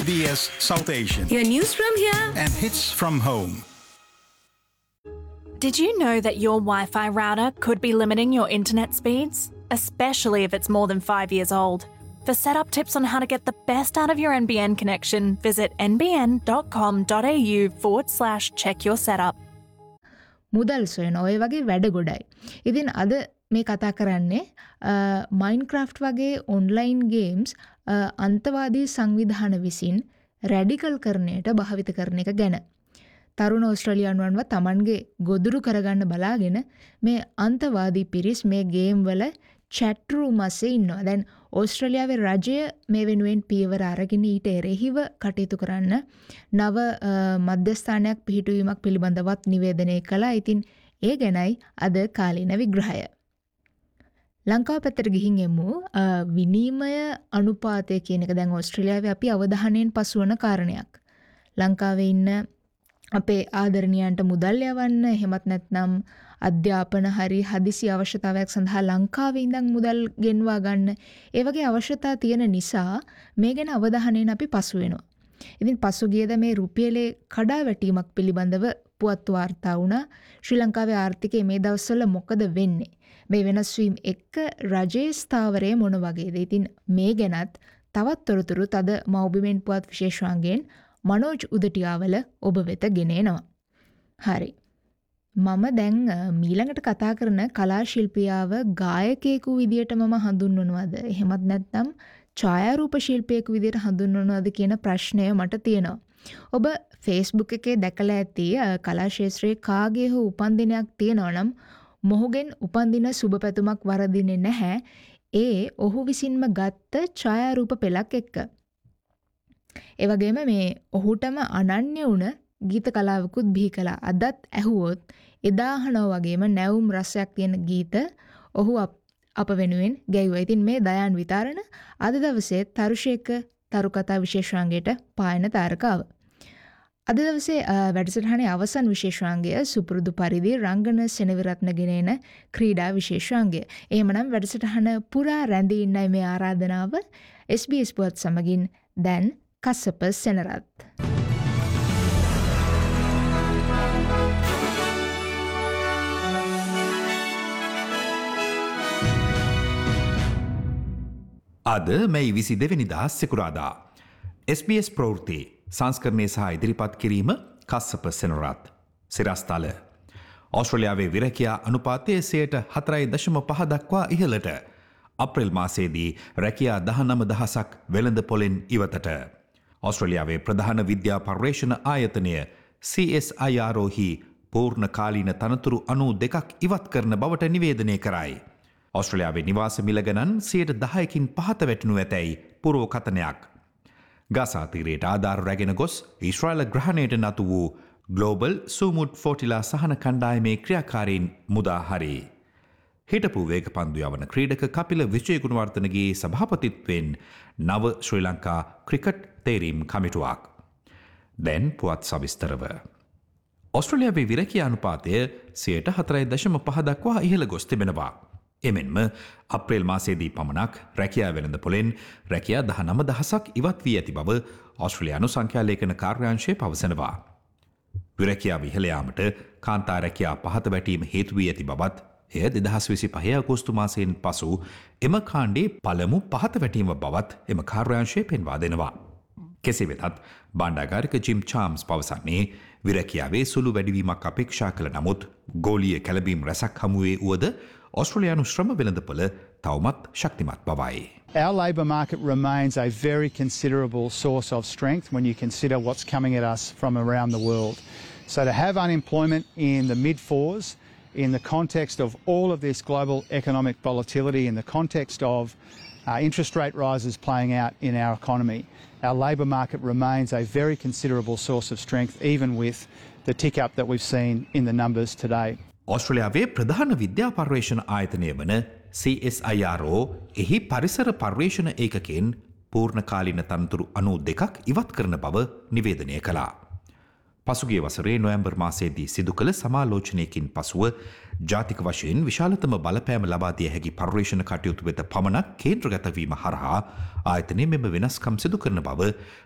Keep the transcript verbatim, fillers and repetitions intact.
B S South Asian. Your news from here And hits from home. Did you know that your Wi-Fi router could be limiting your internet speeds, especially if it's more than five years old? For setup tips on how to get the best out of your N B N connection, visit nbn.com.au forward slash check your setup. මුදල් සොයන ඔය වගේ වැඩ ගොඩයි. ඉතින් අද මේ කතා කරන්නේ මයින්ක්‍රාෆ්ට් වගේ ඔන්ලයින් ගේම්ස් අන්තවාදී සංවිධාන විසින් රැඩිකල් කරණයට භාවිත කරන එක ගැන. තරුණ ඕස්ට්‍රේලියානුවන්ව තමන්ගේ ගොදුරු කරගන්න බලාගෙන මේ අන්තවාදී පිරිස් මේ ගේම් වල චැට් රූම් අස්සේ ඉන්නවා. දැන් ඕස්ට්‍රේලියාවේ රජය මේ වෙනුවෙන් පියවර අරගෙන ඊට එරෙහිව කටයුතු කරන්න නව මධ්‍යස්ථානයක් පිහිටුවීමක් පිළිබඳවත් නිවේදනය කළා. ඉතින් ඒ ගැනයි අද කාලීන විග්‍රහය. ලංකාව පැත්තට ගිහින් එමු. විනිමය අනුපාතය කියන එක දැන් ඕස්ට්‍රේලියාවේ අපි අවධානයෙන් පසුවන කාරණයක්. ලංකාවේ ඉන්න අපේ ආදරණීයන්ට මුදල් යවන්න එහෙමත් නැත්නම් අධ්‍යාපන හරි හදිසි අවශ්‍යතාවයක් සඳහා ලංකාවේ ඉඳන් මුදල් ගෙන්වා ගන්න ඒ වගේ අවශ්‍යතා තියෙන නිසා මේ ගැන අවධානයෙන් අපි පසු වෙනවා. ඉතින් පසුගියද මේ රුපියලේ කඩාවැටීමක් පිළිබඳව පුවත් වාර්තා වුණා. ශ්‍රී ලංකාවේ ආර්ථිකයේ මේ දවස්වල මොකද වෙන්නේ? මේ වෙනස් වීම එක්ක රජයේ ස්ථාවරය මොන වගේද? ඉතින් මේ ගැනත් තවත් තොරතුරු තද මෞබිමෙන් පුවත් විශේෂාංගයෙන් මනෝජ් උදටියාවල ඔබ වෙත ගෙන එනවා. හරි. මම දැන් මීළඟට කතා කරන කලා ශිල්පියාව ගායකයෙකු විදියට මම හඳුන්වනවද? එහෙමත් නැත්නම් ඡායාරූප ශිල්පියෙකු විදියට හඳුන්වනවද කියන ප්‍රශ්නය මට තියෙනවා. ඔබ Facebook එකේ දැකලා ඇති කලා ශාස්ත්‍රයේ කාගේ හෝ උපන්දිනයක් තියෙනවා නම් මොහුගෙන් උපන්දින සුබ පැතුමක් වරදින්නේ නැහැ. ඒ ඔහු විසින්ම ගත්ත ඡායාරූප පෙළක් එක්ක. ඒ වගේම මේ ඔහුටම අනන්‍ය වුණ ගීත කලාවකුත් බිහි කළා. අදත් ඇහුවොත් එදා අහනවා වගේම නැවුම් රසයක් තියෙන ගීත ඔහු අප වෙනුවෙන් ගැයුවා. ඉතින් මේ දයාන් විතරණ අද දවසේ තරුෂේක තරුකතා විශේෂාංගයට පායන තාරකාව. අද දවසේ වැඩසටහනේ අවසන් විශේෂාංගය සුපුරුදු පරිදි රංගන සෙනවිරත්න ගෙනෙන ක්‍රීඩා විශේෂාංගය. එහෙමනම් වැඩසටහන පුරා රැඳී ඉන්නයි මේ ආරාධනාව. S B S පුවත් සමගින් දැන් කස්සප සෙනරත්. අද මැයි විසි දෙවැනිදා සිකුරාදා S B S ප්‍රවෘත්ති සංස්කරණය සහ ඉදිරිපත් කිරීම කස්සප සෙනරත්. සිරස්තල ඕස්ට්‍රේලියාවේ විරැකියා අනුපාතය සයට හතරයි දශම පහ දක්වා ඉහළට. අප්‍රේල් මාසයේදී රැකියා දහනම දහසක් වෙළඳ පොලෙන් ඉවතට. ඕස්ට්‍රේලියාවේ ප්‍රධාන විද්‍යා පර්යේෂණ ආයතනය C S I R O හි පූර්ණ කාලීන තනතුරු අනූ දෙකක් ඉවත් කරන බවට නිවේදනය කරයි. ඕස්ට්‍රේලියාවේ නිවාස මිල ගණන් සියයට දහයකින් පහත වැටෙනු ඇතැයි පුරෝකථනයක්. ගසා තීරයට ආධාර රැගෙන ගොස් ඊශ්‍රායල ග්‍රහණයට නතු වූ ග්ලෝබල් සූමුඩ් ෆෝටිලා සහන කණ්ඩායමේ ක්‍රියාකාරීන් මුදා හරි. හිටපු වේගපන්දු යවන ක්‍රීඩක කපිල විජයගුණවර්ධනගේ සභාපතිත්වයෙන් නව ශ්‍රී ලංකා ක්‍රිකට් තේරීම් කමිටුවක්. දැන් පුවත් සවිස්තරව. ඔස්ට්‍රේලියාවේ විරැකියා අනුපාතය සියයට හතරයි දශම පහ දක්වා ඉහළ ගොස් තිබෙනවා. එමෙන්ම අප්‍රේල් මාසයේදී පමණක් රැකියා වෙළඳ පොලෙන් රැකියා දහනම දහසක් ඉවත් වී ඇති බව ඔස්ට්‍රේලියානු සංඛ්‍යාලේඛන කාර්යාංශය පවසනවා. විරැකියාව ඉහළ යාමට කාන්තා රැකියා පහත වැටීම හේතු වී ඇති බවත් එය දෙදහස් විසි පහ අගෝස්තු මාසයෙන් පසු එම කාණ්ඩේ පළමු පහත වැටීම බවත් එම කාර්යාංශය පෙන්වා දෙනවා. කෙසේ වෙතත් බණ්ඩාගාරික ජිම් චාම්ස් පවසන්නේ විරැකියාවේ සුළු වැඩිවීමක් අපේක්ෂා කළ නමුත් ගෝලීය කැළඹීම් රැසක් හමුවේ වුවද ඔස්ට්‍රේලියානු ශ්‍රම වෙළඳපොළ තවමත් ශක්තිමත් බවයි. Our labour market remains a very considerable source of strength when you consider what's coming at us from around the world. So to have unemployment in the mid fours, in the context of all of this global economic volatility, in the context of uh, interest rate rises playing out in our economy, our labour market remains a very considerable source of strength, even with the tick up that we've seen in the numbers today. ඔස්ට්‍රේලියාවේ ප්‍රධාන විද්‍යා පර්යේෂණ ආයතනය වන C S I R O එහි පරිසර පර්යේෂණ ඒකකෙන් පූර්ණ කාලීන තනතුරු අනූ දෙකක් ඉවත් කරන බව නිවේදනය කළා. පසුගිය වසරේ නොවැම්බර් මාසයේදී සිදු කළ සමාලෝචනයකින් පසුව ජාතික වශයෙන් විශාලතම බලපෑම ලබා දිය හැකි පර්යේෂණ කටයුතු වෙත පමණක් කේන්ද්‍රගත වීම හරහා ආයතනය මෙම වෙනස්කම් සිදු කරන බව